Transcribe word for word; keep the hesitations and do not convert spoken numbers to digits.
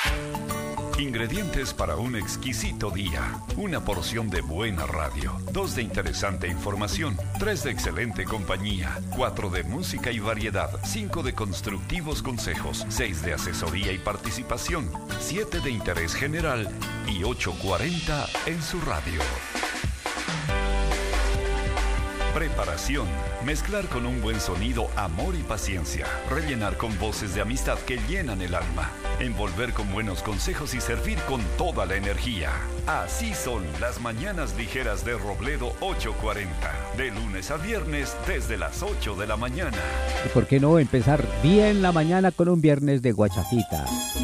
Ingredientes para un exquisito día. Una porción de buena radio. Dos de interesante información. Tres de excelente compañía. Cuatro de música y variedad. Cinco de constructivos consejos. Seis de asesoría y participación. Siete de interés general. Y ocho cuarenta en su radio. Preparación. Mezclar con un buen sonido amor y paciencia. Rellenar con voces de amistad que llenan el alma. Envolver con buenos consejos y servir con toda la energía. Así son las mañanas ligeras de Robledo ocho cuarenta. De lunes a viernes desde las ocho de la mañana. ¿Y por qué no empezar bien la mañana con un viernes de guachafita?